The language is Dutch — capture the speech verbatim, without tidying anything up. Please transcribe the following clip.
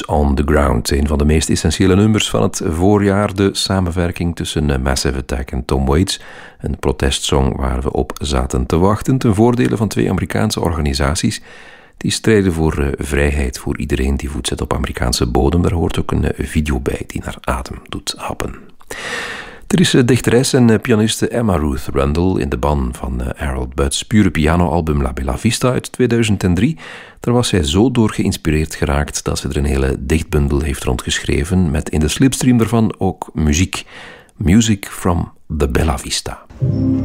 on the Ground. Een van de meest essentiële nummers van het voorjaar. De samenwerking tussen Massive Attack en Tom Waits. Een protestsong waar we op zaten te wachten. Ten voordele van twee Amerikaanse organisaties die strijden voor uh, vrijheid voor iedereen die voet zet op Amerikaanse bodem. Daar hoort ook een uh, video bij die naar adem doet happen. Er is uh, dichteres en uh, pianiste Emma Ruth Rundle in de ban van uh, Harold Budd's pure pianoalbum La Bella Vista uit tweeduizend drie. Daar was zij zo door geïnspireerd geraakt dat ze er een hele dichtbundel heeft rondgeschreven met in de slipstream daarvan ook muziek. Music from the Bella Vista.